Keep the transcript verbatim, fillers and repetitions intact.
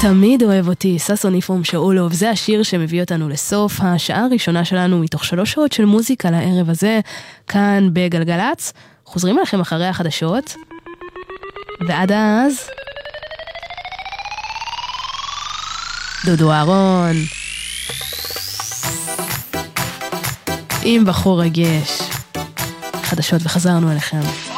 תמיד אוהב אותי, ששון איפרום שאולוב, זה השיר שמביא אותנו לסוף השעה הראשונה שלנו מתוך שלוש שעות של מוזיקה לערב הזה, כאן בגלגלץ. חוזרים אליכם אחרי החדשות, ועד אז דודו אהרון עם בחור רגש. חדשות וחזרנו אליכם.